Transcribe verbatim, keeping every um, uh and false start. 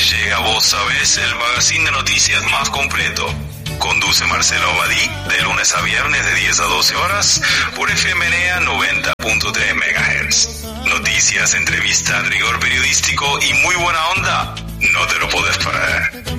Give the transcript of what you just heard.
Llega Vos Sabés, el magazine de noticias más completo. Conduce Marcelo Abadí de lunes a viernes de diez a doce horas por F M N A noventa punto tres megahertz. Noticias, entrevistas, rigor periodístico y muy buena onda. No te lo podés perder.